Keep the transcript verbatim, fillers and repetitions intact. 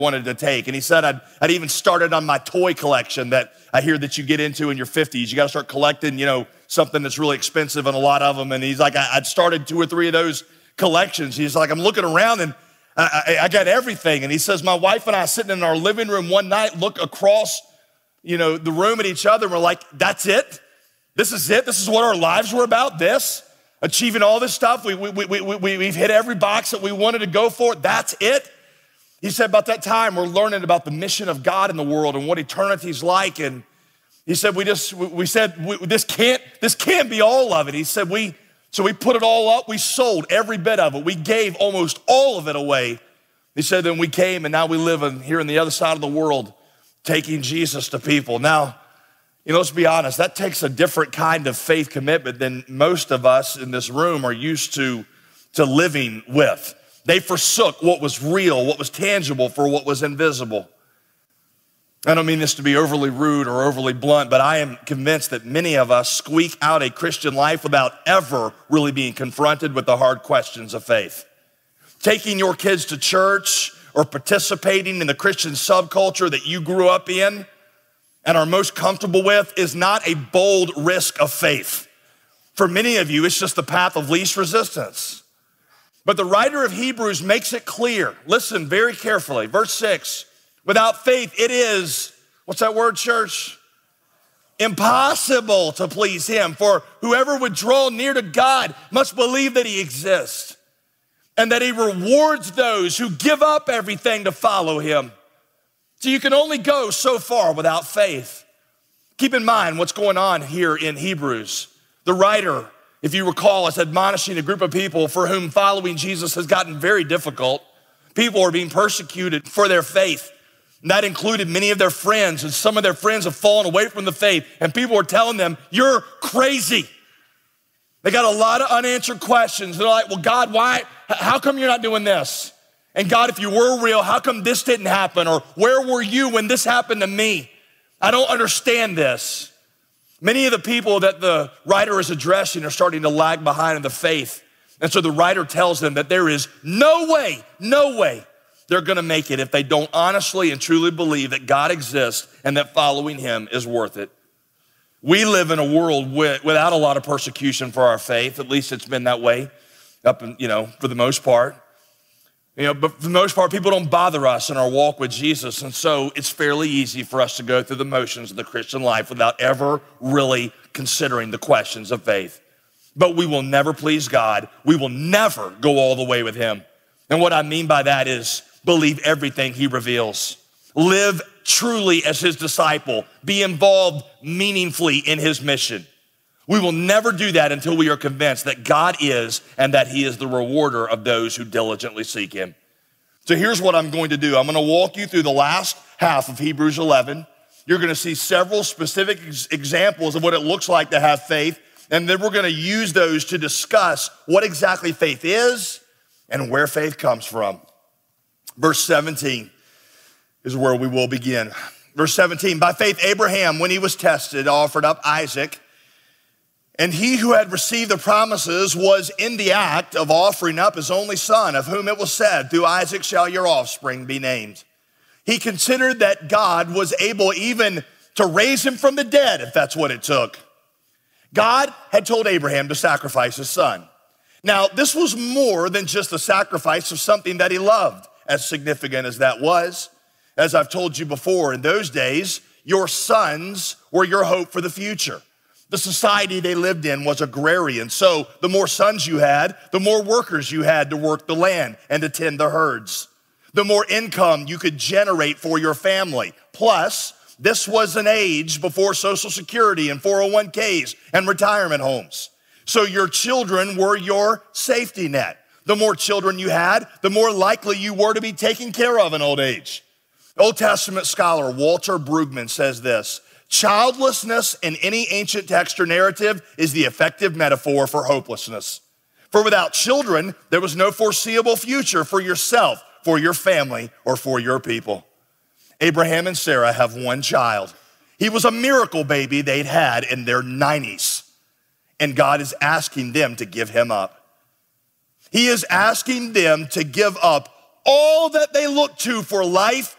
wanted to take. And he said, I'd, I'd even started on my toy collection that I hear that you get into in your fifties. You got to start collecting, you know, something that's really expensive and a lot of them. And he's like, I, I'd started two or three of those collections. He's like, I'm looking around and I, I, I got everything. And he says, my wife and I sitting in our living room one night, look across, you know, the room at each other. And we're like, that's it? This is it? This is what our lives were about? This? Achieving all this stuff? We, we, we, we, we've hit every box that we wanted to go for. That's it? He said, about that time, we're learning about the mission of God in the world and what eternity's like. And he said, we just, we said, we, this can't, this can't be all of it. He said, we, so we put it all up. We sold every bit of it. We gave almost all of it away. He said, then we came and now we live in, here on the other side of the world, taking Jesus to people. Now, you know, let's be honest, that takes a different kind of faith commitment than most of us in this room are used to, to living with. They forsook what was real, what was tangible for what was invisible. I don't mean this to be overly rude or overly blunt, but I am convinced that many of us squeak out a Christian life without ever really being confronted with the hard questions of faith. Taking your kids to church or participating in the Christian subculture that you grew up in and are most comfortable with is not a bold risk of faith. For many of you, it's just the path of least resistance. But the writer of Hebrews makes it clear. Listen very carefully. Verse six, without faith, it is, what's that word, church? Impossible to please him. For whoever would draw near to God must believe that he exists and that he rewards those who give up everything to follow him. So you can only go so far without faith. Keep in mind what's going on here in Hebrews. The writer, if you recall, is admonishing a group of people for whom following Jesus has gotten very difficult. People are being persecuted for their faith. And that included many of their friends, and some of their friends have fallen away from the faith, and people are telling them, you're crazy. They got a lot of unanswered questions. They're like, well, God, why, how come you're not doing this? And God, if you were real, how come this didn't happen? Or where were you when this happened to me? I don't understand this. Many of the people that the writer is addressing are starting to lag behind in the faith. And so the writer tells them that there is no way, no way they're gonna make it if they don't honestly and truly believe that God exists and that following him is worth it. We live in a world with, without a lot of persecution for our faith. At least it's been that way up in, you know, for the most part. You know, but for the most part, people don't bother us in our walk with Jesus. And so it's fairly easy for us to go through the motions of the Christian life without ever really considering the questions of faith. But we will never please God. We will never go all the way with him. And what I mean by that is believe everything he reveals. Live truly as his disciple. Be involved meaningfully in his mission. We will never do that until we are convinced that God is and that he is the rewarder of those who diligently seek him. So here's what I'm going to do. I'm going to walk you through the last half of Hebrews eleven. You're going to see several specific ex- examples of what it looks like to have faith, and then we're going to use those to discuss what exactly faith is and where faith comes from. Verse seventeen is where we will begin. Verse seventeen, by faith Abraham, when he was tested, offered up Isaac. And he who had received the promises was in the act of offering up his only son, of whom it was said, through Isaac shall your offspring be named. He considered that God was able even to raise him from the dead, if that's what it took. God had told Abraham to sacrifice his son. Now, this was more than just the sacrifice of something that he loved, as significant as that was. As I've told you before, in those days, your sons were your hope for the future. The society they lived in was agrarian, so the more sons you had, the more workers you had to work the land and to tend the herds. The more income you could generate for your family. Plus, this was an age before Social Security and four oh one Ks and retirement homes. So your children were your safety net. The more children you had, the more likely you were to be taken care of in old age. Old Testament scholar Walter Brueggemann says this, childlessness in any ancient text or narrative is the effective metaphor for hopelessness. For without children, there was no foreseeable future for yourself, for your family, or for your people. Abraham and Sarah have one child. He was a miracle baby they'd had in their nineties, and God is asking them to give him up. He is asking them to give up all that they looked to for life